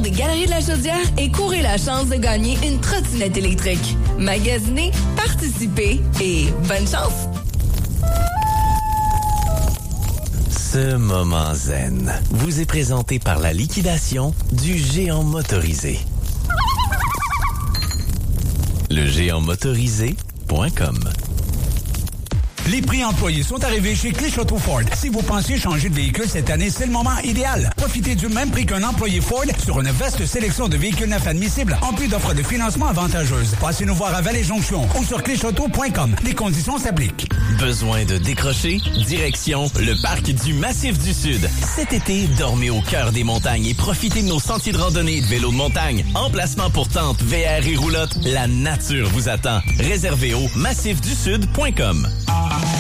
tour des Galeries de la Chaudière et courez la chance de gagner une trottinette électrique. Magasinez, participez et bonne chance! Ce moment zen vous est présenté par la liquidation du géant motorisé. legéantmotorisé.com. Les prix employés sont arrivés chez Clich Auto Ford. Si vous pensez changer de véhicule cette année, c'est le moment idéal. Profitez du même prix qu'un employé Ford sur une vaste sélection de véhicules neufs admissibles, en plus d'offres de financement avantageuses. Passez nous voir à Vallée-Jonction ou sur clichauto.com. Les conditions s'appliquent. Besoin de décrocher? Direction le parc du Massif du Sud. Cet été, dormez au cœur des montagnes et profitez de nos sentiers de randonnée et de vélos de montagne. Emplacement pour tentes, VR et roulottes, la nature vous attend. Réservez au massifdusud.com.